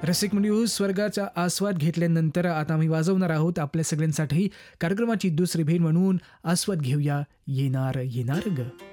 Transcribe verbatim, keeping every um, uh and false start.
रसिक म्हणजे स्वर्गाचा आस्वाद घेतल्यानंतर आता आम्ही वाजवणार आहोत आपल्या सगळ्यांसाठी कार्यक्रमाची दुसरी भेट म्हणून आस्वाद घेऊया येणार येणार ग.